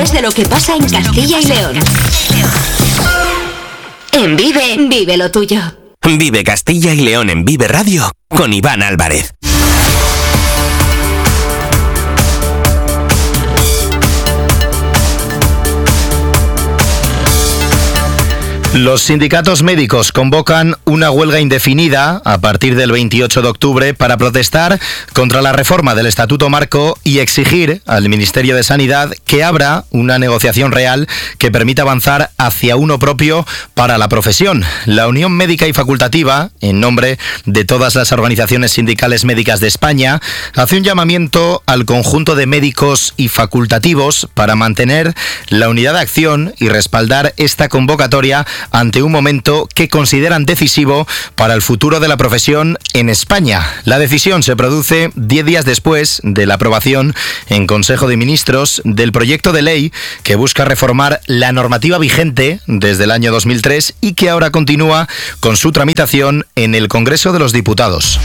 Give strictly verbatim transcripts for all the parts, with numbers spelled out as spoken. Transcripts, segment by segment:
es de lo que pasa en Castilla y León. En Vive, vive lo tuyo. Vive Castilla y León en Vive Radio con Iván Álvarez. Los sindicatos médicos convocan una huelga indefinida a partir del veintiocho de octubre para protestar contra la reforma del Estatuto Marco y exigir al Ministerio de Sanidad que abra una negociación real que permita avanzar hacia uno propio para la profesión. La Unión Médica y Facultativa, en nombre de todas las organizaciones sindicales médicas de España, hace un llamamiento al conjunto de médicos y facultativos para mantener la unidad de acción y respaldar esta convocatoria ante un momento que consideran decisivo para el futuro de la profesión en España. La decisión se produce diez días después de la aprobación en Consejo de Ministros del proyecto de ley que busca reformar la normativa vigente desde el año dos mil tres y que ahora continúa con su tramitación en el Congreso de los Diputados.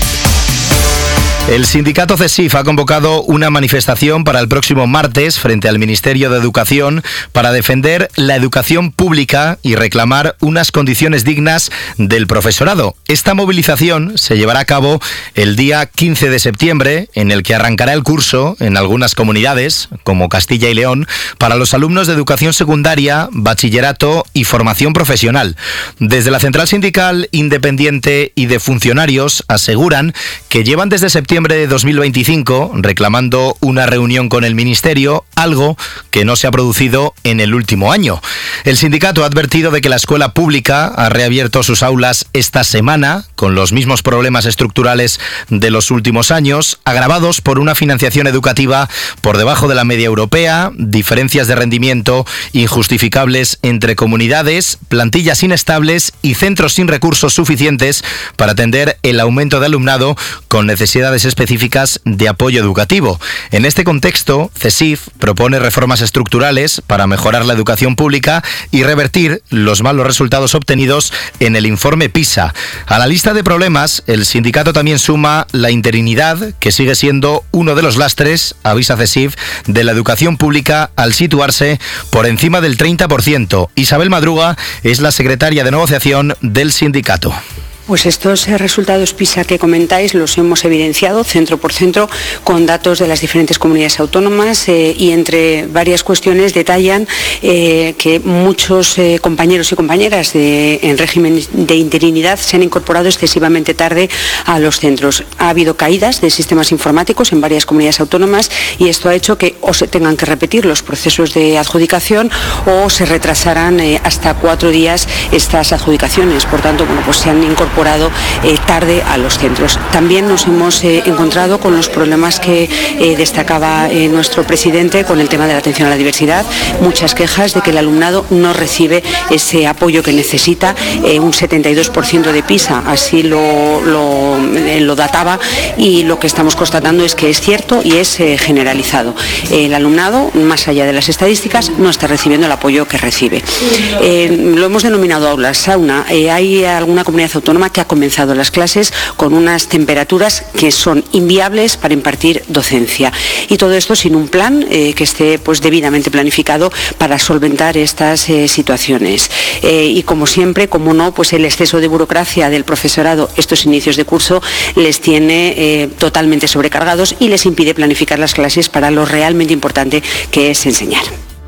El sindicato CESIF ha convocado una manifestación para el próximo martes frente al Ministerio de Educación para defender la educación pública y reclamar unas condiciones dignas del profesorado. Esta movilización se llevará a cabo el día quince de septiembre, en el que arrancará el curso en algunas comunidades, como Castilla y León, para los alumnos de educación secundaria, bachillerato y formación profesional. Desde la Central Sindical Independiente y de Funcionarios aseguran que llevan desde septiembre de dos mil veinticinco reclamando una reunión con el Ministerio, algo que no se ha producido en el último año. El sindicato ha advertido de que la escuela pública ha reabierto sus aulas esta semana con los mismos problemas estructurales de los últimos años, agravados por una financiación educativa por debajo de la media europea, diferencias de rendimiento injustificables entre comunidades, plantillas inestables y centros sin recursos suficientes para atender el aumento de alumnado con necesidades específicas de apoyo educativo. En este contexto, CESIF propone reformas estructurales para mejorar la educación pública y revertir los malos resultados obtenidos en el informe PISA. A la lista de problemas, el sindicato también suma la interinidad, que sigue siendo uno de los lastres, avisa CESIF, de la educación pública al situarse por encima del treinta por ciento. Isabel Madruga es la secretaria de negociación del sindicato. Pues estos resultados PISA que comentáis los hemos evidenciado centro por centro con datos de las diferentes comunidades autónomas eh, y entre varias cuestiones detallan eh, que muchos eh, compañeros y compañeras de, en régimen de interinidad se han incorporado excesivamente tarde a los centros. Ha habido caídas de sistemas informáticos en varias comunidades autónomas y esto ha hecho que o se tengan que repetir los procesos de adjudicación o se retrasarán eh, hasta cuatro días estas adjudicaciones. Por tanto, bueno, pues se han incorporado Eh, tarde a los centros. También nos hemos eh, encontrado con los problemas que eh, destacaba eh, nuestro presidente con el tema de la atención a la diversidad, muchas quejas de que el alumnado no recibe ese apoyo que necesita, eh, un setenta y dos por ciento de PISA, así lo, lo, eh, lo databa y lo que estamos constatando es que es cierto y es eh, generalizado. Eh, el alumnado, más allá de las estadísticas, no está recibiendo el apoyo que recibe. Eh, lo hemos denominado aulas sauna. Eh, hay alguna comunidad autónoma que ha comenzado las clases con unas temperaturas que son inviables para impartir docencia. Y todo esto sin un plan eh, que esté pues debidamente planificado para solventar estas eh, situaciones. Eh, y como siempre, como no, pues el exceso de burocracia del profesorado estos inicios de curso les tiene eh, totalmente sobrecargados y les impide planificar las clases para lo realmente importante que es enseñar.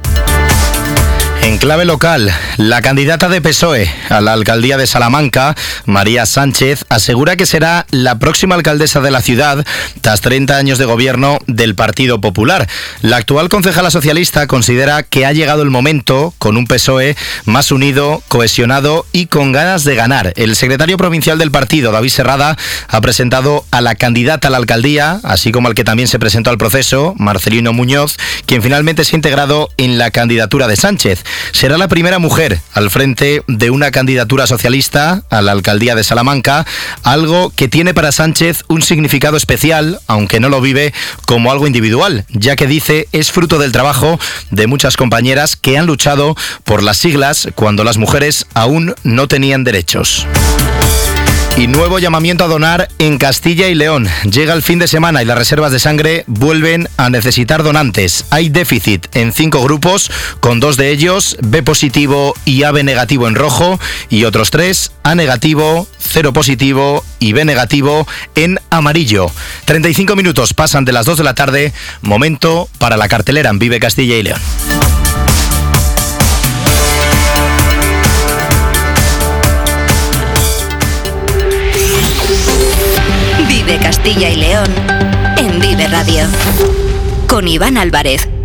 En clave local, la candidata de P S O E a la alcaldía de Salamanca, María Sánchez, asegura que será la próxima alcaldesa de la ciudad tras treinta años de gobierno del Partido Popular. La actual concejala socialista considera que ha llegado el momento con un P S O E más unido, cohesionado y con ganas de ganar. El secretario provincial del partido, David Serrada, ha presentado a la candidata a la alcaldía, así como al que también se presentó al proceso, Marcelino Muñoz, quien finalmente se ha integrado en la candidatura de Sánchez. Será la primera mujer al frente de una candidatura socialista a la alcaldía de Salamanca, algo que tiene para Sánchez un significado especial, aunque no lo vive como algo individual, ya que dice es fruto del trabajo de muchas compañeras que han luchado por las siglas cuando las mujeres aún no tenían derechos. Y nuevo llamamiento a donar en Castilla y León. Llega el fin de semana y las reservas de sangre vuelven a necesitar donantes. Hay déficit en cinco grupos, con dos de ellos B positivo y A B negativo en rojo, y otros tres A negativo, cero positivo y B negativo en amarillo. treinta y cinco minutos pasan de las dos de la tarde, momento para la cartelera en Vive Castilla y León. Vive Castilla y León en Vive Radio con Iván Álvarez.